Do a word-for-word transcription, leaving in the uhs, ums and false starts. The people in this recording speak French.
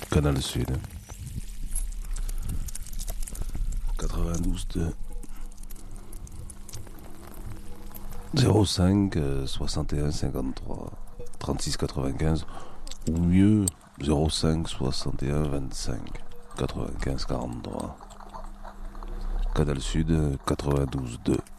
Canal Sud. quatre-vingt-douze deux. zéro cinq soixante et un cinquante-trois trente-six quatre-vingt-quinze ou mieux zéro cinq soixante et un vingt-cinq quatre-vingt-quinze quarante-trois. Canal Sud quatre-vingt-douze deux.